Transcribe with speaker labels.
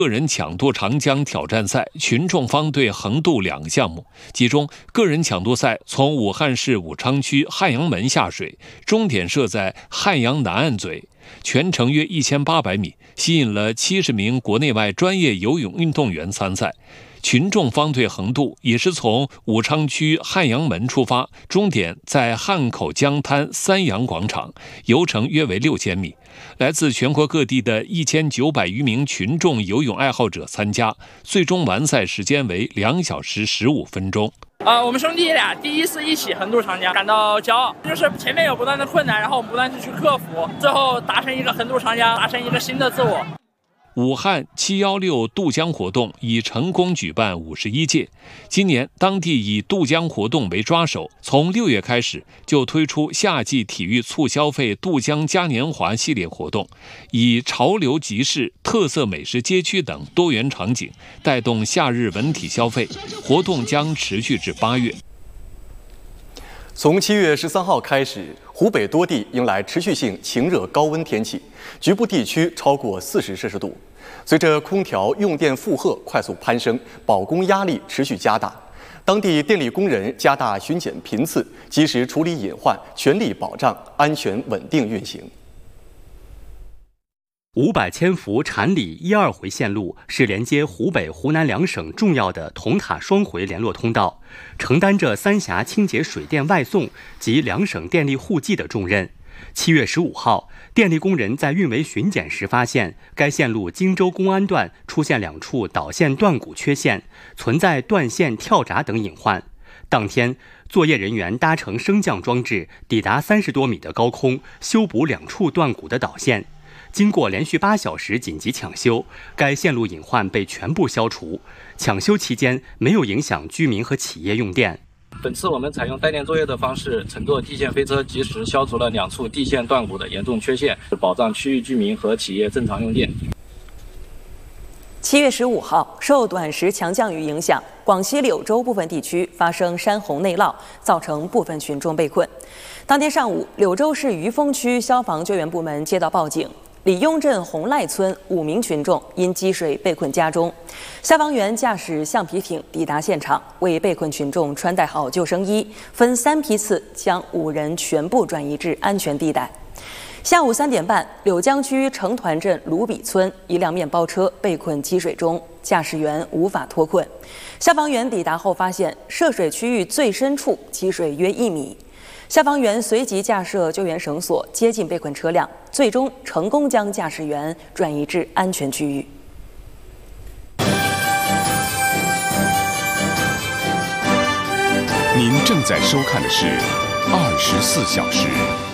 Speaker 1: 个人抢渡长江挑战赛群众方队横渡2个项目，其中个人抢渡赛从武汉市武昌区汉阳门下水，终点设在汉阳南岸嘴，全程约1800米，吸引了70名国内外专业游泳运动员参赛。群众方队横渡也是从武昌区汉阳门出发，终点在汉口江滩三阳广场，游程约为6000米。来自全国各地的1900余名群众游泳爱好者参加，最终完赛时间为2小时15分钟。
Speaker 2: 我们兄弟俩第一次一起横渡长江，感到骄傲。就是前面有不断的困难，然后我们不断的去克服，最后达成一个横渡长江，达成一个新的自我。
Speaker 1: 武汉716渡江活动已成功举办51届，今年当地以渡江活动为抓手，从6月开始就推出夏季体育促消费渡江嘉年华系列活动，以潮流集市、特色美食街区等多元场景带动夏日文体消费，活动将持续至8月。
Speaker 3: 从7月13号开始，湖北多地迎来持续性晴热高温天气，局部地区超过40摄氏度。随着空调用电负荷快速攀升，保供压力持续加大，当地电力工人加大巡检频次，及时处理隐患，全力保障安全稳定运行。
Speaker 4: 500千伏禅里1、2回线路是连接湖北、湖南2省重要的铜塔双回联络通道，承担着三峡清洁水电外送及2省电力互济的重任。7月15号，电力工人在运维巡检时发现，该线路荆州公安段出现2处导线断骨缺陷，存在断线跳闸等隐患。当天，作业人员搭乘升降装置抵达30多米的高空，修补2处断骨的导线。经过连续8小时紧急抢修，该线路隐患被全部消除。抢修期间没有影响居民和企业用电。
Speaker 5: 本次我们采用带电作业的方式，乘坐地线飞车及时消除了2处地线断骨的严重缺陷，保障区域居民和企业正常用电。
Speaker 6: 7月15号，受短时强降雨影响，广西柳州部分地区发生山洪内涝，造成部分群众被困。当天上午，柳州市余丰区消防救援部门接到报警，李雍镇红赖村5名群众因积水被困家中，消防员驾驶橡皮艇抵达现场，为被困群众穿戴好救生衣，分3批次将5人全部转移至安全地带。下午3点半，柳江区成团镇卢比村一辆面包车被困积水中，驾驶员无法脱困。消防员抵达后发现，涉水区域最深处积水约1米。消防员随即架设救援绳索接近被困车辆，最终成功将驾驶员转移至安全区域。
Speaker 7: 您正在收看的是24小时。